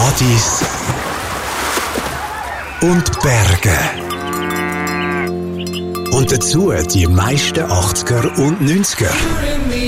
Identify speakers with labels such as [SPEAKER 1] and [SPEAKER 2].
[SPEAKER 1] Wadis und Berge. Und dazu die meisten 80er und 90er.